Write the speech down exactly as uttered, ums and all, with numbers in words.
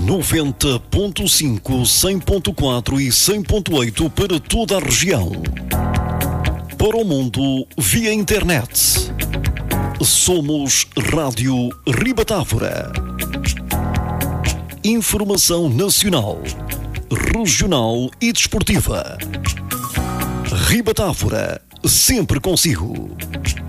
noventa ponto cinco, cem ponto quatro e cem ponto oito para toda a região. Para o mundo, via internet. Somos Rádio Ribatávora. Informação nacional, regional e desportiva. Ribatávora, sempre consigo.